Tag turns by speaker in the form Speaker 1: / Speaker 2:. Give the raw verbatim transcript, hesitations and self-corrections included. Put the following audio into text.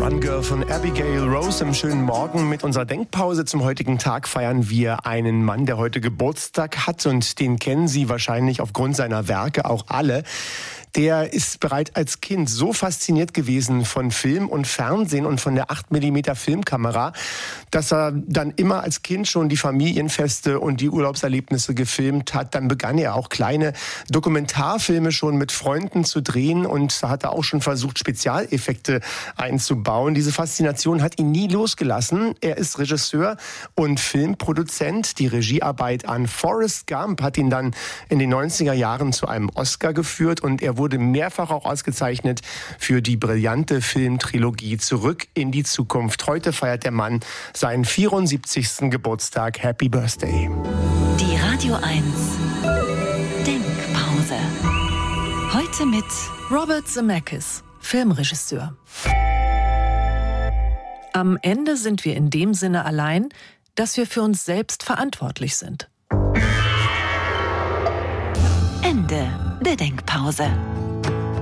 Speaker 1: Run Girl von Abigail Rose. Im schönen Morgen mit unserer Denkpause zum heutigen Tag feiern wir einen Mann, der heute Geburtstag hat, und den kennen Sie wahrscheinlich aufgrund seiner Werke auch alle. Der ist bereits als Kind so fasziniert gewesen von Film und Fernsehen und von der acht Millimeter Filmkamera, dass er dann immer als Kind schon die Familienfeste und die Urlaubserlebnisse gefilmt hat. Dann begann er auch kleine Dokumentarfilme schon mit Freunden zu drehen, und da hat er auch schon versucht, Spezialeffekte einzubauen. Diese Faszination hat ihn nie losgelassen. Er ist Regisseur und Filmproduzent. Die Regiearbeit an Forrest Gump hat ihn dann in den neunziger Jahren zu einem Oscar geführt, und er wurde wurde mehrfach auch ausgezeichnet für die brillante Filmtrilogie Zurück in die Zukunft. Heute feiert der Mann seinen vierundsiebzigsten Geburtstag. Happy Birthday.
Speaker 2: Die Radio eins Denkpause. Heute mit
Speaker 3: Robert Zemeckis, Filmregisseur. Am Ende sind wir in dem Sinne allein, dass wir für uns selbst verantwortlich sind.
Speaker 2: Ende der Denkpause.